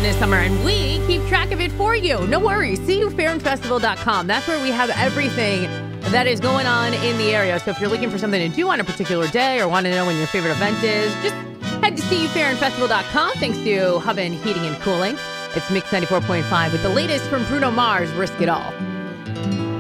on this summer, and we keep track of it for you. No worries. CUFairandFestival.com. That's where we have everything that is going on in the area. So if you're looking for something to do on a particular day or want to know when your favorite event is, just head to CUFairandFestival.com. Thanks to Hubbin Heating and Cooling. It's Mix 94.5 with the latest from Bruno Mars, Risk It All.